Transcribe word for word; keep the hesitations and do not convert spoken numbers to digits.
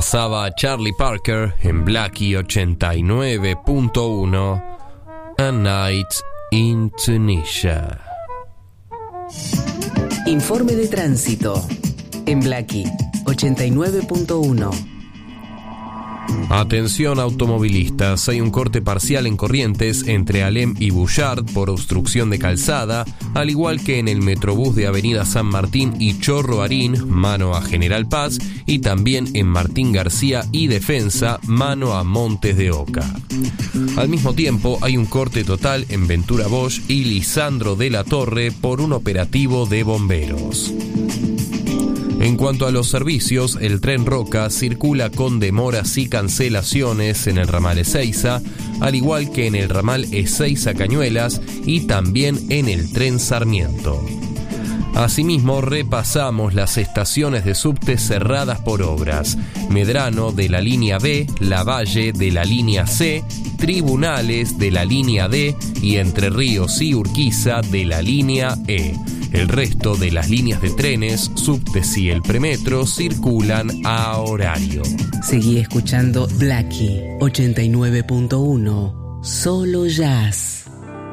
Pasaba Charlie Parker en Blackie ochenta y nueve punto uno, A Night in Tunisia. Informe de tránsito en Blackie ochenta y nueve punto uno. Atención automovilistas, hay un corte parcial en Corrientes entre Alem y Bullard por obstrucción de calzada, al igual que en el Metrobús de Avenida San Martín y Chorro Arín, mano a General Paz, y también en Martín García y Defensa, mano a Montes de Oca. Al mismo tiempo, hay un corte total en Ventura Bosch y Lisandro de la Torre por un operativo de bomberos. En cuanto a los servicios, el tren Roca circula con demoras y cancelaciones en el ramal Ezeiza, al igual que en el ramal Ezeiza-Cañuelas y también en el tren Sarmiento. Asimismo, repasamos las estaciones de subte cerradas por obras: Medrano de la línea B, Lavalle de la línea C, Tribunales de la línea D y Entre Ríos y Urquiza de la línea E. El resto de las líneas de trenes, subtes y el premetro circulan a horario. Seguí escuchando Blackie ochenta y nueve punto uno, solo jazz.